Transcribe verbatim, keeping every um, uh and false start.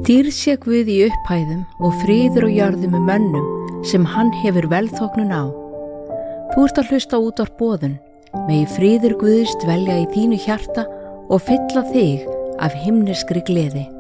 Dýrð sé Guð í upphæðum og friður og jörðum með mönnum sem hann hefur velþóknun á. Þú ert að hlusta út á boðun, megi friður Guðs dvelja í þínu hjarta og fylla þig af himneskri gleði.